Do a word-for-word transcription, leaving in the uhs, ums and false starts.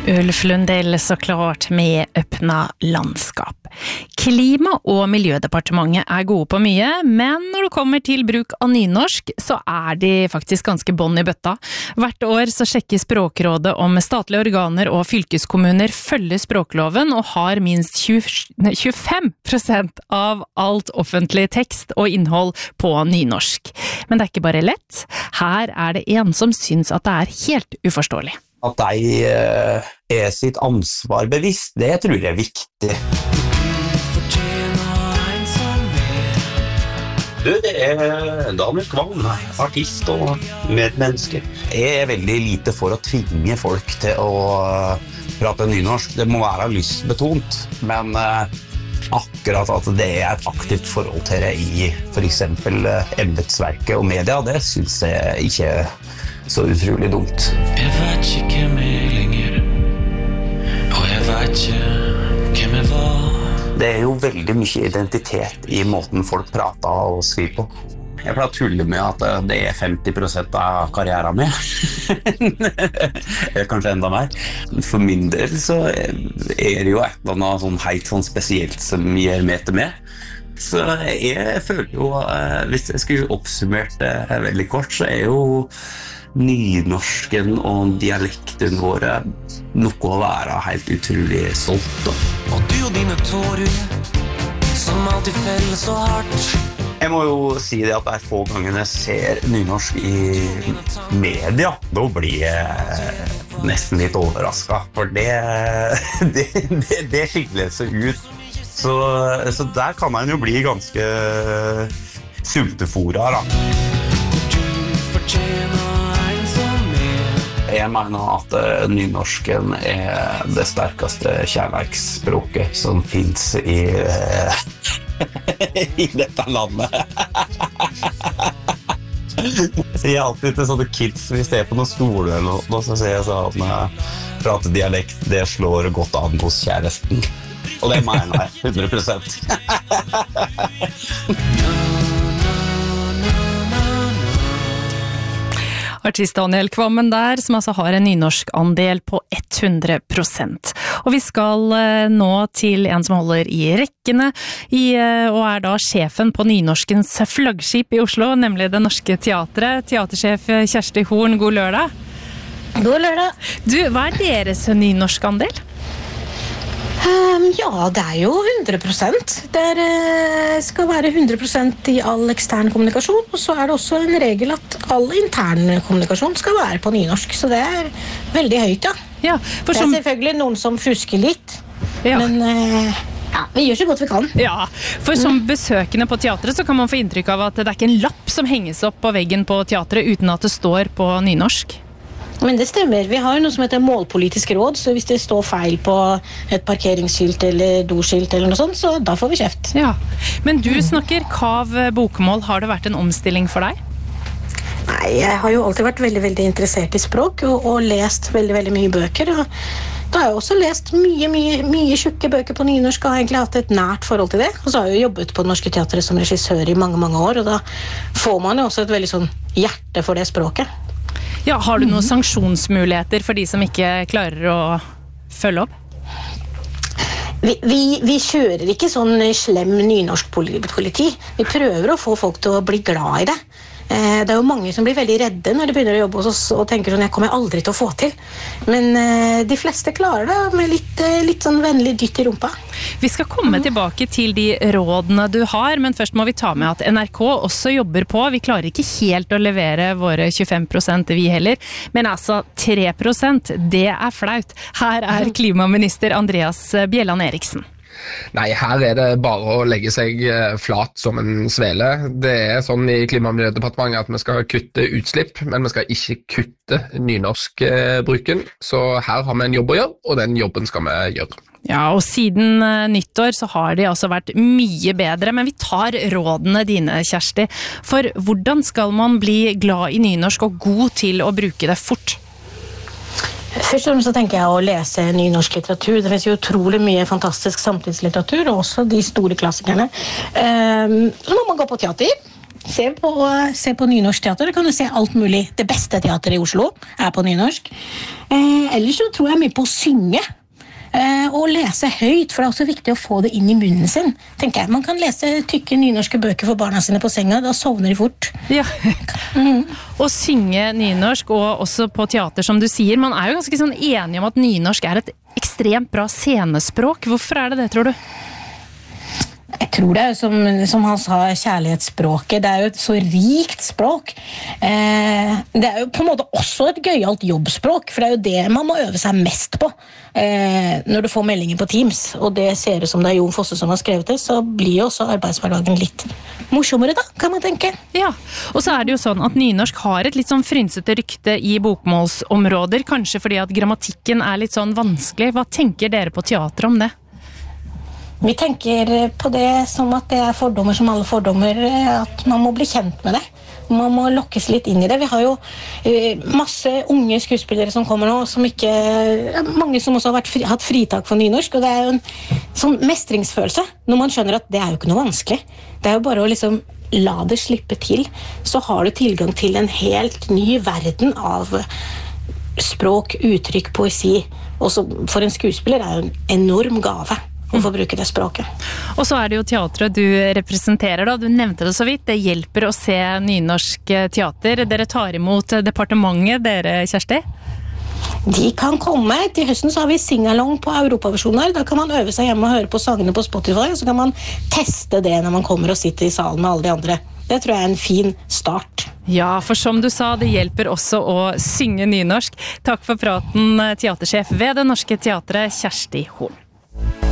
Ulf Lundell så klart med öppna landskap. Klima- og miljødepartementet er gode på mye, men når det kommer til bruk av nynorsk, så er de faktisk ganske bånd i bøtta. Hvert år så sjekker Språkrådet om statlige organer og fylkeskommuner følger språkloven og har minst tjuefem prosent av alt offentlig tekst og innhold på nynorsk. Men det er ikke bare lett. Her er det en som syns at det er helt uforståelig. At de er sitt ansvar bevisst, det tror jeg er viktig. Du, det er Daniel Kvang, artist og medmenneske. Jeg er veldig lite for å tvinge folk til å prate nynorsk. Det må være lystbetont, men akkurat at det er et aktivt forhold til det i for eksempel embetsverket og media, det synes jeg ikke er så utrolig dumt. Jeg vet ikke hvem jeg lenger, og jeg vet ikke hvem jeg var. Det er jo veldig mye identitet i måten folk prater og skriver på. Jeg pleier å tulle med at det er femti prosent av karrieren min. Eller kanskje enda mer. For min del så er det jo et eller annet sånn helt sånn spesielt som gjør meg til meg. Så jeg føler jo, hvis jeg skulle oppsummert det veldig kort, så er jo nynorsken og dialekten våre noe å være helt utrolig stolt av. Og du og dine tårer, som alltid feller så hardt. Jeg må jo si det at det er få ganger jeg ser nynorsk i media. Da blir jeg nesten litt overrasket, for det, det, det, det skiller seg ut. Så, så der kan man jo bli ganske sultefora, da. Jeg mener at nynorsken er det sterkeste kjærlighetsspråket som finnes i, i dette landet. Jeg sier alltid til sånne kids hvis det er på noen skole eller noe, så sier jeg sånn at pratedialekt, det slår godt an hos kjæresten. Og det mener jeg, hundre prosent. Artist Daniel Kvammen der, som altså har en nynorsk andel på hundre prosent. Og vi skal nå til en som holder i rekkene, i, og er da sjefen på nynorskens flaggskip i Oslo, nemlig Det Norske Teatret. Teatersjef Kjersti Horn, god lørdag. God lørdag. Du, hva er deres nynorsk andel? Um, ja, det er jo hundre prosent. Det er, uh, skal være hundre prosent i all ekstern kommunikasjon, og så er det også en regel at all intern kommunikasjon skal være på nynorsk, så det er veldig høyt, ja. Ja, for som... Det er selvfølgelig noen som fusker litt, ja. Men uh, ja, vi gjør så godt vi kan. Ja, for som besøkende på teatret så kan man få inntrykk av at det er ikke en lapp som henges opp på veggen på teatret uten at det står på nynorsk. Men det stemmer. Vi har noe som heter målpolitisk råd, så hvis det står feil på et parkeringsskilt eller doskilt eller noe sånt, så da får vi kjeft. Ja, men du snakker kav bokmål. Har det vært en omstilling for deg? Nei, jeg har jo alltid vært veldig, veldig interessert i språk og, og lest veldig, veldig mye bøker. Og da har jeg også lest mye, mye, mye tjukke bøker på nynorsk og har egentlig hatt et nært forhold til det. Og så har jeg jo jobbet på Det Norske Teatret som regissør i mange, mange år, og da får man jo også et veldig sånn hjerte for det språket. Ja, har du noen sanksjonsmuligheter for de som ikke klarer å følge opp? Vi, vi, vi kjører ikke sånn slem nynorsk politi. Vi prøver å få folk til å bli glad i det. Eh, det er jo mange som blir veldig redde når de begynner å jobbe hos oss og tenker sånn, jeg kommer aldri til å få til. Men eh, de fleste klarer det med litt, litt sånn vennlig dytt i rumpa. Vi skal komme mm. tilbake til de rådene du har, men først må vi ta med at N R K også jobber på. Vi klarer ikke helt å levere våre tjuefem prosent vi heller, men altså tre prosent, det er flaut. Her er klimaminister Andreas Bjelland Eriksen. Nei, her er det bare å legge seg flat som en svele. Det er sånn i Klima- og miljødepartementet at vi skal kutte utslipp, men vi skal ikke kutte nynorskbruken. Så her har vi en jobb å gjøre, og den jobben skal vi gjøre. Ja, og siden nyttår så har de altså vært mye bedre, men vi tar rådene dine, Kjersti. For hvordan skal man bli glad i nynorsk og god til å bruke det fort? Først og fremst så tenker jeg å lese nynorsk litteratur. Det finnes jo utrolig mye fantastisk samtidslitteratur, og også de store klassikerne. Um, så må man gå på teater. Se på, se på nynorsk teater. Da kan du se alt mulig. Det beste teateret i Oslo er på nynorsk. Eh, ellers så tror jeg mye på å synge. Eh, og lese høyt, for det er også viktig å få det inn i munnen sin, tenker jeg. Man kan lese tykke nynorske bøker for barna sine på senga, da sovner de fort. Ja, mm. Og synge nynorsk, og også på teater, som du sier. Man er jo ganske sånn enig om at nynorsk er et ekstremt bra scenespråk. Hvorfor er det det, tror du? Jeg tror det er jo som, som han sa, kjærlighetsspråket. Det er jo et så rikt språk. Eh, det er jo på en måte også et gøyalt jobbspråk, for det er jo det man må øve seg mest på eh, når du får meldinger på Teams. Og det ser ut som det er Jon Fosse som har skrevet det, så blir jo også arbeidshverdagen litt morsommere da, kan man tenke. Ja, og så er det jo sånn at nynorsk har et litt sånn frynsete rykte i bokmålsområder, kanskje fordi at grammatikken er litt sånn vanskelig. Hva tenker dere på teater om det? Vi tenker på det som at det er fordommer som alle fordommer, at man må bli kjent med det. Man må lokkes litt inn i det. Vi har jo eh, masse unge skuespillere som kommer nå, som ikke, mange som også har vært fri, hatt fritak for nynorsk, og det er jo en sånn mestringsfølelse, når man skjønner at det er jo ikke noe vanskelig. Det er jo bare å liksom la det slippe til, så har du tilgang til en helt ny verden av språk, uttrykk, poesi. Og så for en skuespiller er jo en enorm gave å få bruke det språket. Og så er det jo teatret du representerer da, du nevnte det så vidt, det hjelper å se nynorsk teater. Dere tar imot departementet, dere Kjersti? De kan komme. Til høsten så har vi sing-along på Europaversjoner. Da kan man øve seg hjemme og høre på sangene på Spotify, og så kan man teste det når man kommer og sitter i salen med alle de andre. Det tror jeg er en fin start. Ja, for som du sa, det hjelper også å synge nynorsk. Takk for praten, teatersjef ved Det Norske Teatret, Kjersti Horn.